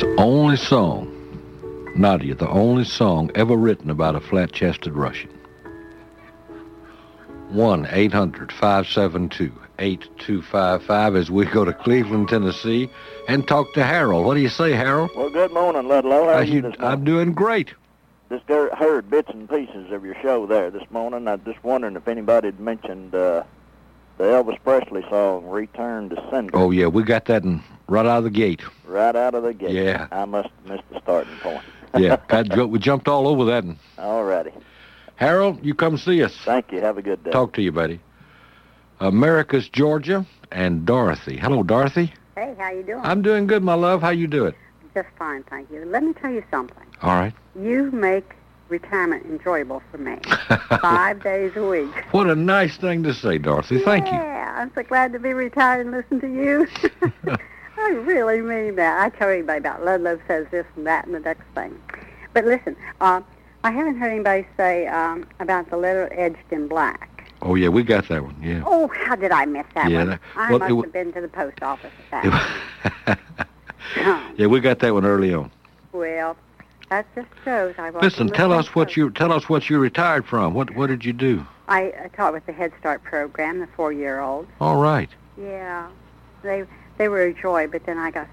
the only song, Nadia, the only song ever written about a flat-chested Russian. 1-800-572-8255 as we go to Cleveland, Tennessee, and talk to Harold. What do you say, Harold? Well, good morning, Ludlow. How are you this morning? I'm doing great. Just heard bits and pieces of your show there this morning. I was just wondering if anybody had mentioned the Elvis Presley song, Return to Sender. Oh, yeah, we got that right out of the gate. Right out of the gate. Yeah. I must have missed the starting point. Yeah, we jumped all over that. All righty. Harold, you come see us. Thank you. Have a good day. Talk to you, buddy. America's Georgia and Dorothy. Hello, Dorothy. Hey, how you doing? I'm doing good, my love. How you doing? Just fine, thank you. Let me tell you something. All right. You make retirement enjoyable for me. 5 days a week. What a nice thing to say, Dorothy. Thank you. Yeah, I'm so glad to be retired and listen to you. I really mean that. I tell everybody about Ludlow says this and that and the next thing. But listen, I haven't heard anybody say about the letter edged in black. Oh, yeah, we got that one, yeah. Oh, how did I miss that one? I must have been to the post office at that one. Yeah, we got that one early on. Well, that just shows I wasn't. Listen, tell us what you retired from. What did you do? I taught with the Head Start program, the 4-year-olds. All right. Yeah, they were a joy, but then I got,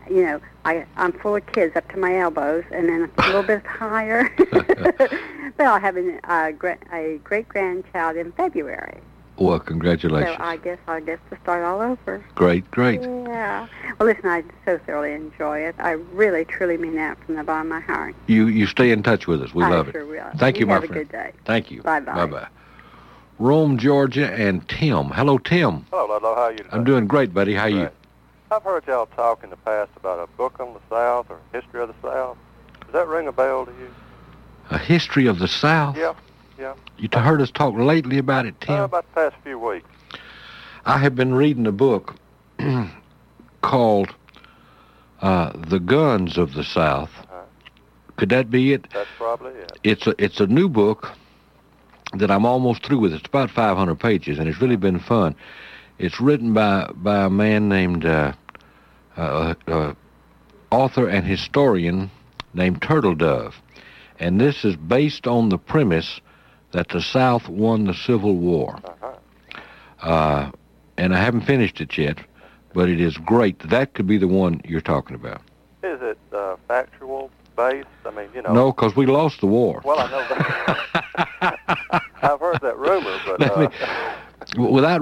I'm full of kids up to my elbows, and then a little bit higher. But I'll have a great-grandchild in February. Well, congratulations. So I guess I'll get to start all over. Great. Yeah. Well, listen, I so thoroughly enjoy it. I really, truly mean that from the bottom of my heart. You stay in touch with us. We love it. I sure will. Thank you, my friend. Have a good day. Thank you. Bye-bye. Bye-bye. Rome, Georgia, and Tim. Hello, Tim. Hello, Ludlow. How are you today? I'm doing great, buddy. How are you? I've heard y'all talk in the past about a book on the South or history of the South. Does that ring a bell to you? A history of the South? Yeah. You heard us talk lately about it, Tim? About the past few weeks. I have been reading a book called The Guns of the South. Could that be it? That's probably it. It's a new book that I'm almost through with. It's about 500 pages, and it's really been fun. It's written by a man named author and historian named Turtle Dove. And this is based on the premise that the South won the Civil War. And I haven't finished it yet, but it is great. That could be the one you're talking about. Is it factual based? I mean, No, because we lost the war. Well, I know that. I've heard that rumor, but... Without